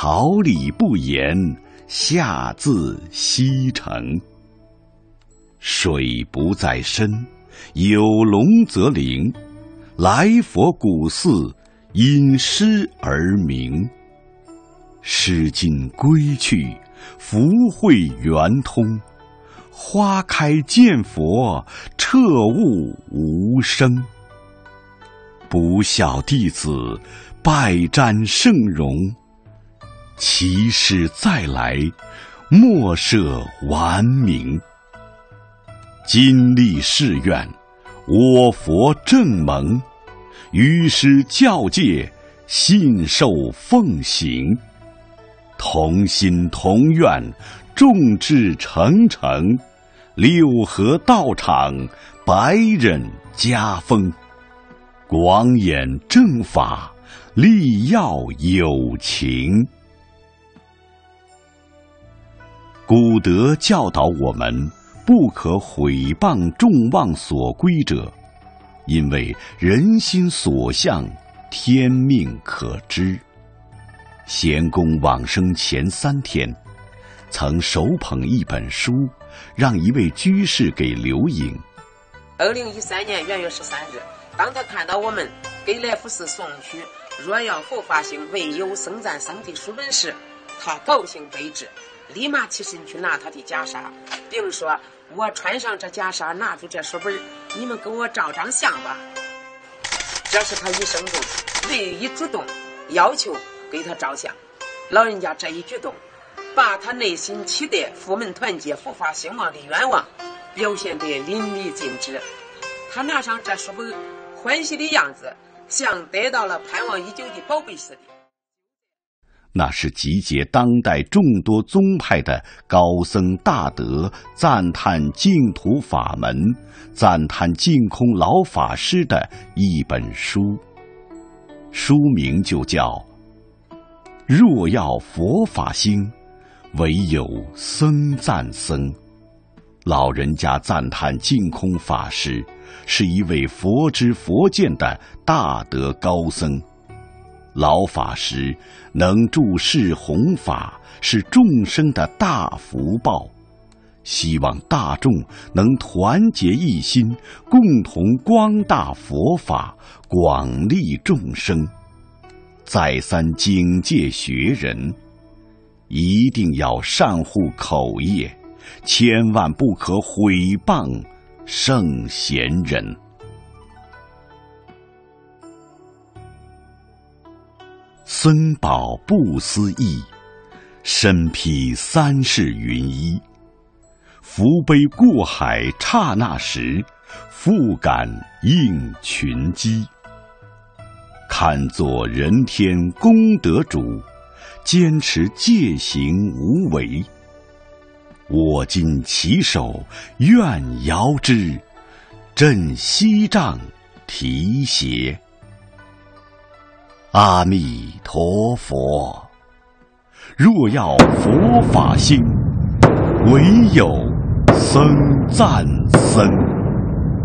桃李不言，下自西城。水不在深，有龙则灵。来佛古寺，因诗而名。诗经归去，福慧圆通。花开见佛，彻悟无生。不孝弟子，拜瞻圣容。其师再来，莫设顽名。今立誓愿，我佛正盟。于师教戒，信受奉行。同心同愿，众志成城。六合道场，百忍家风。广演正法，力要有情。古德教导我们，不可毁谤众望所归者，因为人心所向，天命可知。贤公往生前3天，曾手捧一本书，让一位居士给留影。 2013年元月13日，当他看到我们给来福寺送去若要佛法兴，唯有僧赞僧的书本时，他高兴备至，立马起身去拿他的袈裟，并说：我穿上这袈裟，拿住这书本，你们给我照张相吧。这是他一生中唯一主动要求给他照相。老人家这一举动，把他内心期待佛门团结、佛法兴旺的愿望表现得淋漓尽致。他拿上这书本，欢喜的样子像得到了盼望已久的宝贝似的。 那是集结当代众多宗派的高僧大德，赞叹净土法门，赞叹净空老法师的一本书。书名就叫若要佛法兴，唯有僧赞僧。老人家赞叹净空法师是一位佛知佛见的大德高僧。老法师能注释弘法，是众生的大福报。希望大众能团结一心，共同光大佛法，广利众生。再三警戒学人，一定要善护口业，千万不可毁谤圣贤人。僧宝不思议，身披3世云衣。福杯过海刹那时，复感应群机。看作人天功德主，坚持戒行无为。我今起手，愿遥之，振西杖提携。阿弥陀佛，若要佛法兴，唯有僧赞僧。